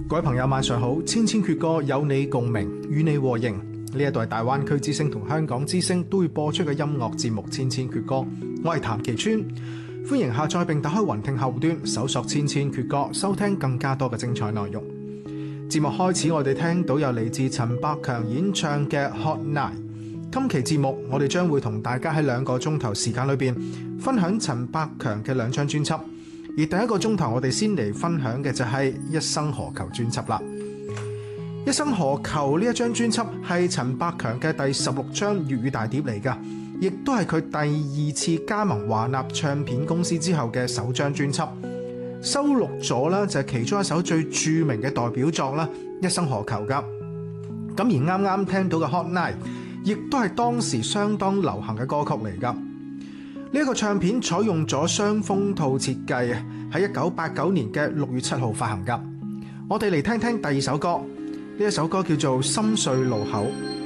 各位朋友晚上好，千千闕歌有你共鳴，與你和應。呢一度係大灣區之聲同香港之聲都會播出嘅音樂節目《千千闕歌》，我係譚其川，歡迎下載並打開雲聽客戶端，搜索《千千闕歌》，收聽更加多嘅精彩內容。節目開始，我哋聽到有嚟自陳百強演唱嘅《Hot Night》。今期節目我哋將會同大家喺2個鐘頭時間裏邊分享陳百強嘅2張專輯。而第1個鐘頭，我哋先嚟分享嘅就係《一生何求》專輯啦。《一生何求》呢一張專輯係陳百強嘅第16張粵語大碟嚟㗎，亦都係佢第2次加盟華納唱片公司之後嘅首張專輯，收錄咗啦就係其中一首最著名嘅代表作啦《一生何求》㗎。咁而啱啱聽到嘅《Hot Night》亦都係當時相當流行嘅歌曲嚟㗎。呢一個唱片採用咗雙封套設計啊，喺1989年嘅6月7號發行㗎。我哋嚟聽聽第2首歌，呢一首歌叫做《心碎路口》。